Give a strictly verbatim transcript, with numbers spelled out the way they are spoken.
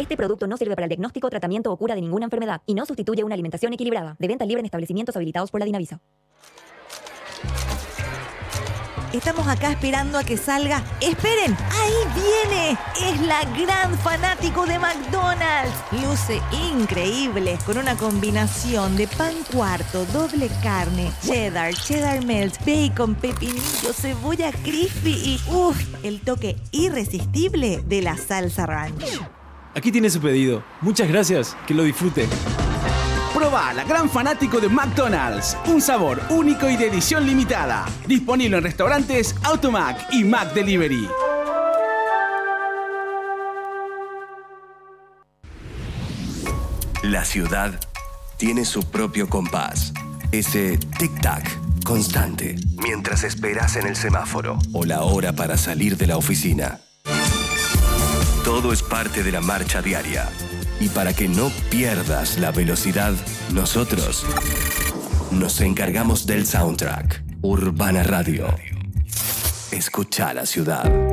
Este producto no sirve para el diagnóstico, tratamiento o cura de ninguna enfermedad y no sustituye una alimentación equilibrada. De venta libre en establecimientos habilitados por la Dinavisa. Estamos acá esperando a que salga. ¡Esperen! ¡Ahí viene! Es la gran fanático de McDonald's. Luce increíble, con una combinación de pan cuarto, doble carne, cheddar, cheddar melt, bacon, pepinillo, cebolla crispy y ¡uff! El toque irresistible de la salsa ranch. Aquí tiene su pedido. Muchas gracias. Que lo disfrute. Proba la gran fanático de McDonald's. Un sabor único y de edición limitada. Disponible en restaurantes Automac y Mac Delivery. La ciudad tiene su propio compás. Ese tic-tac constante mientras esperas en el semáforo o la hora para salir de la oficina. Todo es parte de la marcha diaria. Y para que no pierdas la velocidad, nosotros nos encargamos del soundtrack. Urbana Radio. Escucha la ciudad.